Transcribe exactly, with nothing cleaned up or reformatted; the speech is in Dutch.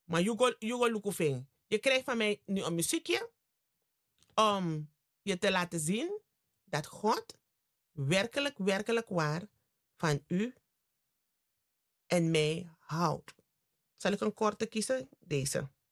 Maar Jugo, Jugo Lukufing, je krijgt van mij nu een muziekje om je te laten zien dat God werkelijk, werkelijk waar van u en mij houdt. Zal ik een korte kiezen? Deze.